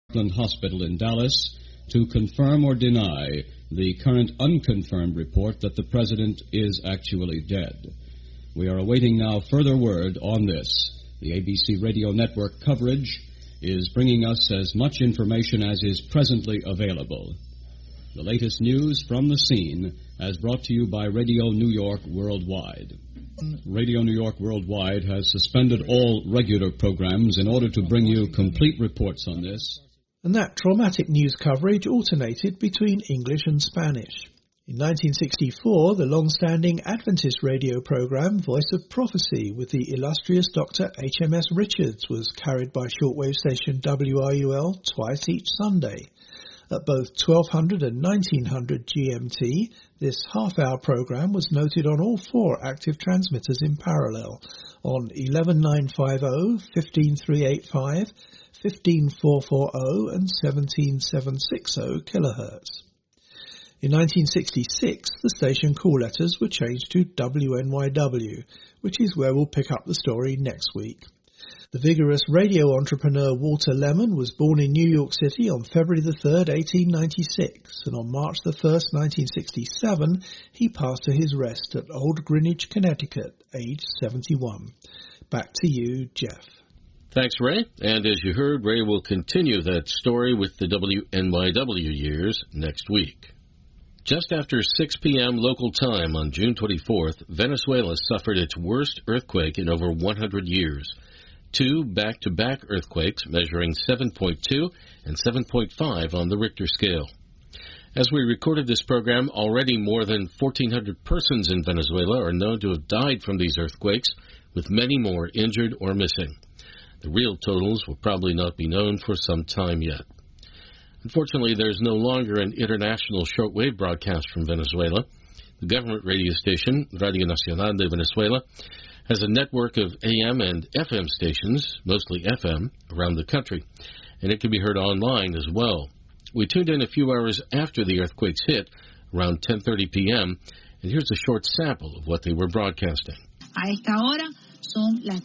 Hospital in Dallas to confirm or deny the current unconfirmed report that the president is actually dead. We are awaiting now further word on this. The ABC radio network coverage is bringing us as much information as is presently available. The latest news from the scene as brought to you by Radio New York Worldwide. Radio New York Worldwide has suspended all regular programs in order to bring you complete reports on this. And that traumatic news coverage alternated between English and Spanish. In 1964, the long-standing Adventist radio program Voice of Prophecy with the illustrious Dr. H.M.S. Richards was carried by shortwave station WRUL twice each Sunday. At both 1200 and 1900 GMT, this half-hour program was noted on all four active transmitters in parallel, on 11950, 15385, 15440 and 17760 kilohertz. In 1966, the station call letters were changed to WNYW, which is where we'll pick up the story next week. The vigorous radio entrepreneur Walter Lemon was born in New York City on February the 3rd, 1896, and on March the 1st, 1967, he passed to his rest at Old Greenwich, Connecticut, aged 71. Back to you, Jeff. Thanks, Ray. And as you heard, Ray will continue that story with the WNYW years next week. Just after 6 p.m. local time on June 24th, Venezuela suffered its worst earthquake in over 100 years. Two back-to-back earthquakes measuring 7.2 and 7.5 on the Richter scale. As we recorded this program, already more than 1,400 persons in Venezuela are known to have died from these earthquakes, with many more injured or missing. The real totals will probably not be known for some time yet. Unfortunately, there's no longer an international shortwave broadcast from Venezuela. The government radio station, Radio Nacional de Venezuela, has a network of AM and FM stations, mostly FM, around the country, and it can be heard online as well. We tuned in a few hours after the earthquakes hit, around 10:30 p.m., and here's a short sample of what they were broadcasting. A esta hora son las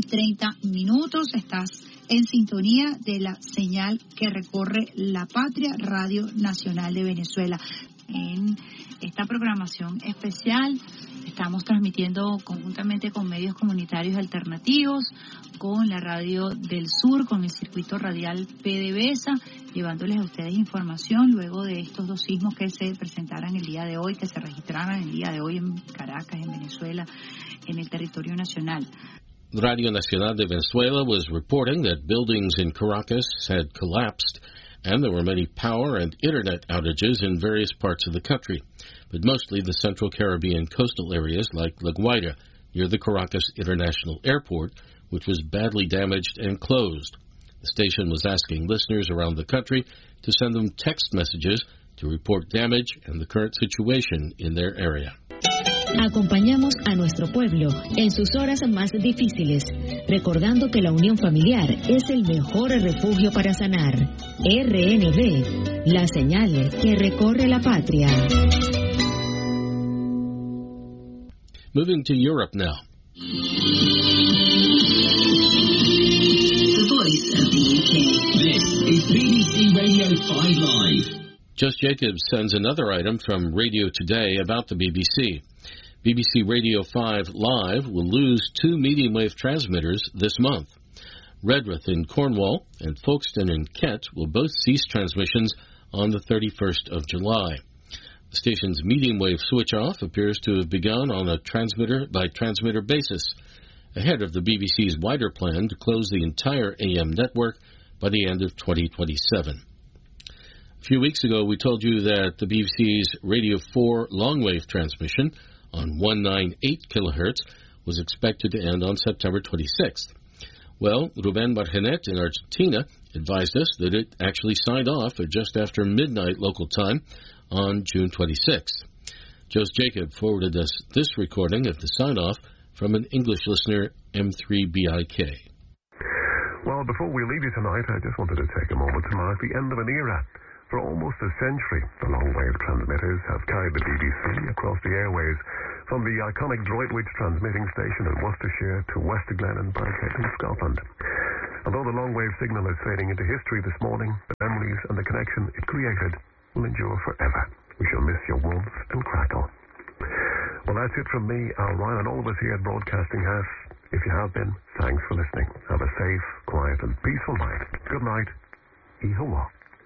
10:30. Estás en sintonía de la señal que recorre la patria, Radio Nacional de Venezuela. En esta programación especial estamos transmitiendo conjuntamente con medios comunitarios alternativos, con la Radio del Sur, con el circuito radial PDVSA, llevándoles a ustedes información luego de estos dos sismos que se presentaran el día de hoy, que se registraran el día de hoy en Caracas, en Venezuela, en el territorio nacional. Radio Nacional de Venezuela was reporting that buildings in Caracas had collapsed and there were many power and internet outages in various parts of the country, but mostly the Central Caribbean coastal areas like La Guaira, near the Caracas International Airport, which was badly damaged and closed. The station was asking listeners around the country to send them text messages to report damage and the current situation in their area. Acompañamos a nuestro pueblo en sus horas más difíciles, recordando que la unión familiar es el mejor refugio para sanar. RNB, la señal que recorre la patria. Moving to Europe now. The voice of the UK. This is BBC Radio 5 Live. Just Jacobs sends another item from Radio Today about the BBC. BBC Radio 5 Live will lose two medium-wave transmitters this month. Redruth in Cornwall and Folkestone in Kent will both cease transmissions on the 31st of July. The station's medium-wave switch-off appears to have begun on a transmitter-by-transmitter basis, ahead of the BBC's wider plan to close the entire AM network by the end of 2027. A few weeks ago, we told you that the BBC's Radio 4 long-wave transmission on 198 kilohertz was expected to end on September 26th. Well, Ruben Barjanet in Argentina advised us that it actually signed off at just after midnight local time on June 26th. Jos Jacob forwarded us this recording of the sign-off from an English listener, M3BIK. Well, before we leave you tonight, I just wanted to take a moment to mark the end of an era. For almost a century, the long-wave transmitters have carried the BBC across the airways, from the iconic Droitwich transmitting station in Worcestershire to Westerglen and Birkhead in Scotland. Although the long-wave signal is fading into history this morning, the memories and the connection it created will endure forever. We shall miss your warmth and crackle. Well, that's it from me, Al Ryan, and all of us here at Broadcasting House. If you have been, thanks for listening. Have a safe, quiet, and peaceful night. Good night. Ihawa.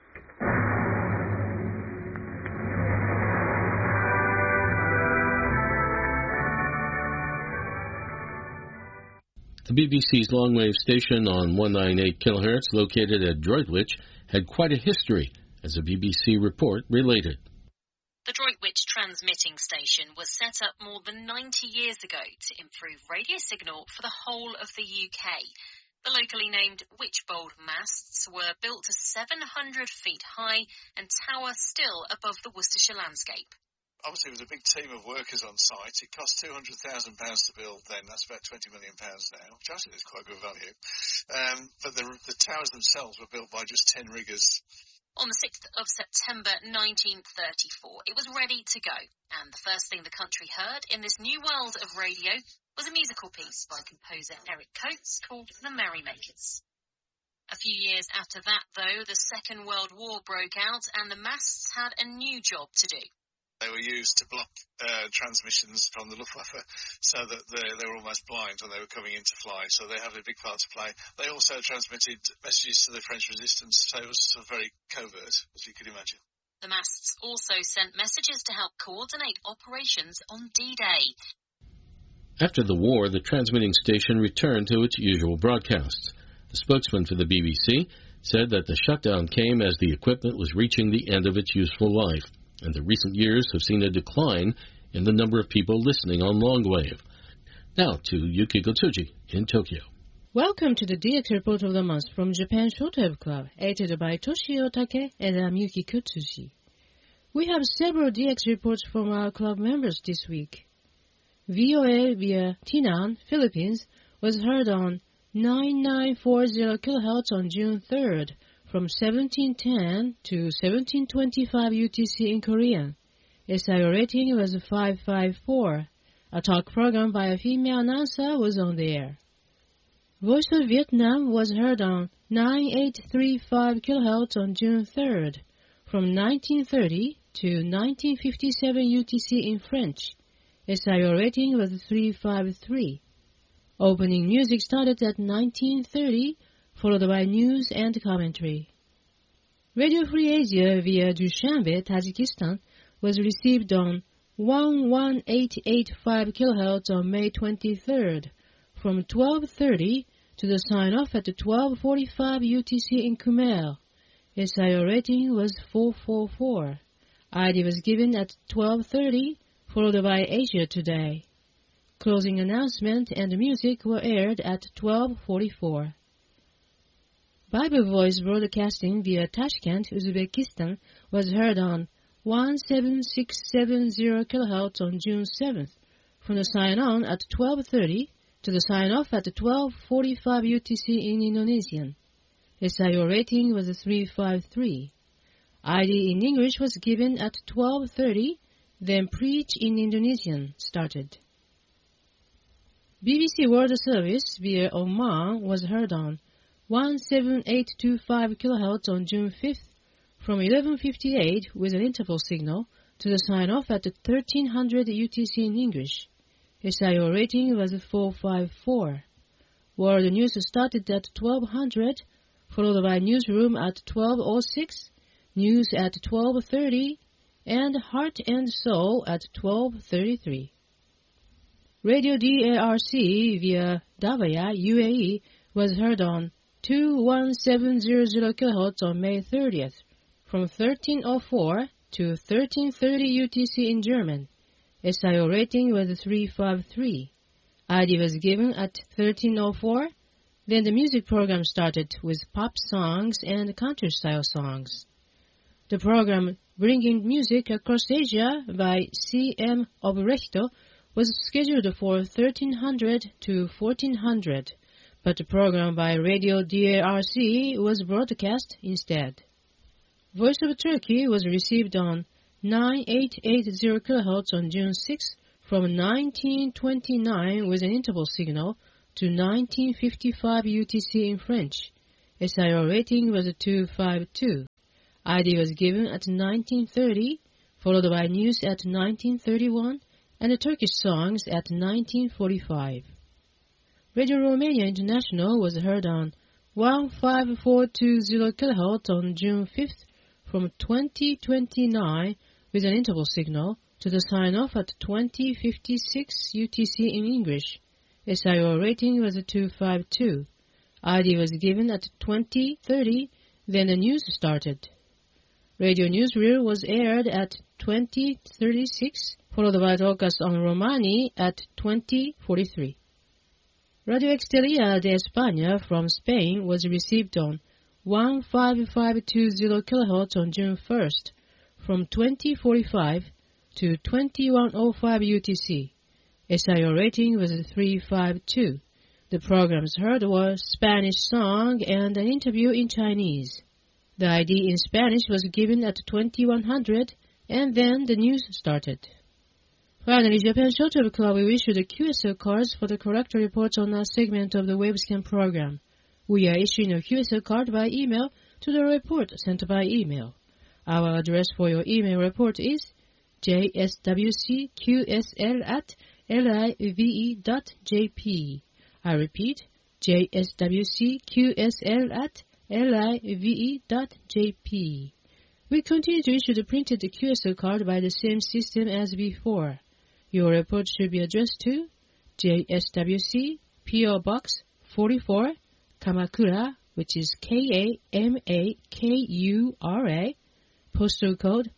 The BBC's long-wave station on 198 kHz, located at Droitwich, had quite a history, as a BBC report related. The Droitwich transmitting station was set up more than 90 years ago to improve radio signal for the whole of the UK. The locally named Witchbold masts were built to 700 feet high and tower still above the Worcestershire landscape. Obviously, it was a big team of workers on site. It cost £200,000 to build then. That's about £20 million now, which I think is quite good value. But the towers themselves were built by just 10 riggers. On the 6th of September 1934, it was ready to go. And the first thing the country heard in this new world of radio was a musical piece by composer Eric Coates called The Merrymakers. A few years after that, though, the Second World War broke out and the masts had a new job to do. They were used to block transmissions from the Luftwaffe so that they were almost blind when they were coming in to fly. So they have a big part to play. They also transmitted messages to the French resistance, so it was sort of very covert, as you could imagine. The masts also sent messages to help coordinate operations on D-Day. After the war, the transmitting station returned to its usual broadcasts. The spokesman for the BBC said that the shutdown came as the equipment was reaching the end of its useful life, and the recent years have seen a decline in the number of people listening on longwave. Now to Yukiko Tsuji in Tokyo. Welcome to the DX Report of the Month from Japan Shortwave Club, edited by Toshio Take, and I'm Yukiko Tsuji. We have several DX reports from our club members this week. VOA via Tainan, Philippines, was heard on 9940 kHz on June 3rd, from 1710 to 1725 UTC in Korean. SIO rating was 554. A talk program by a female announcer was on the air. Voice of Vietnam was heard on 9835 kHz on June 3rd, from 1930 to 1957 UTC in French. SIO rating was 353. Opening music started at 1930, followed by news and commentary. Radio Free Asia via Dushanbe, Tajikistan, was received on 11885 kHz on May 23rd, from 1230 to the sign-off at 1245 UTC in Khmer. SIO rating was 444. ID was given at 1230, followed by Asia Today. Closing announcement and music were aired at 1244. Bible Voice broadcasting via Tashkent, Uzbekistan, was heard on 17670 kHz on June 7th, from the sign-on at 1230 to the sign-off at 1245 UTC in Indonesian. SIO rating was 353. ID in English was given at 1230, then Preach in Indonesian started. BBC World Service via Oman was heard on 17825 kHz on June 5th, from 1158 with an interval signal to the sign-off at 1300 UTC in English. SIO rating was 454. World News started at 1200, followed by Newsroom at 1206, News at 1230, and Heart and Soul at 1233. Radio DARC via Davaya, UAE, was heard on 21700 kHz on May 30th, from 1304 to 1330 UTC in German. SIO rating was 353. ID was given at 1304. Then the music program started with pop songs and country-style songs. The program Bringing Music Across Asia by C.M. Obrechto was scheduled for 1300 to 1400, but the program by Radio DARC was broadcast instead. Voice of Turkey was received on 9880 kHz on June 6 from 1929 with an interval signal to 1955 UTC in French. SIO rating was 252. ID was given at 1930, followed by news at 1931, and the Turkish songs at 1945. Radio Romania International was heard on 15420 kHz on June 5th from 2029 with an interval signal to the sign-off at 2056 UTC in English. SIO rating was 252. ID was given at 2030, then the news started. Radio Newsreel was aired at 2036, followed by broadcast on Romani at 2043. Radio Exterior de España from Spain was received on 15520 kHz on June 1st from 2045 to 2105 UTC. SIO rating was 352. The programs heard were Spanish song and an interview in Chinese. The ID in Spanish was given at 2100, and then the news started. Finally, Japan Shortwave Club will issue the QSL cards for the correct reports on our segment of the Wavescan program. We are issuing a QSL card by email to the report sent by email. Our address for your email report is jswcqsl@live.jp. I repeat, jswcqsl@live.jp. We continue to issue the printed QSL card by the same system as before. Your report should be addressed to JSWC PO Box 44, Kamakura, which is Kamakura, postal code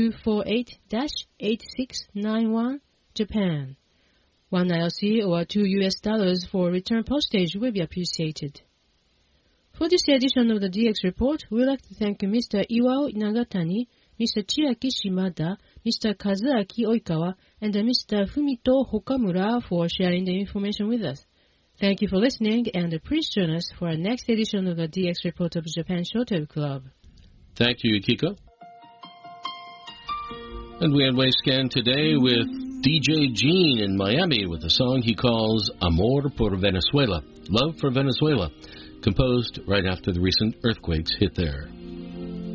248-8691, Japan. $1 ILC or $2 for return postage will be appreciated. For this edition of the DX Report, we would like to thank Mr. Iwao Nagatani, Mr. Chiaki Shimada, Mr. Kazuaki Oikawa, and Mr. Fumito Hokamura for sharing the information with us. Thank you for listening, and please join us for our next edition of the DX Report of Japan Shortwave Club. Thank you, Kiko. And we end Wavescan today with DJ Gene in Miami with a song he calls Amor por Venezuela, Love for Venezuela, composed right after the recent earthquakes hit there.